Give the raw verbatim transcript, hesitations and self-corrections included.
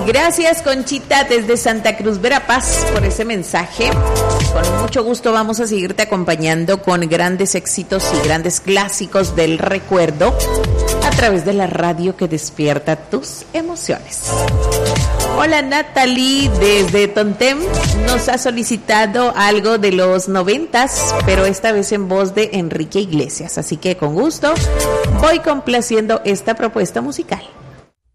Gracias, Conchita, desde Santa Cruz, Verapaz, por ese mensaje. Con mucho gusto vamos a seguirte acompañando con grandes éxitos y grandes clásicos del recuerdo a través de la radio que despierta tus emociones. Hola, Natalie, desde Tontem, nos ha solicitado algo de los noventas, pero esta vez en voz de Enrique Iglesias. Así que con gusto voy complaciendo esta propuesta musical.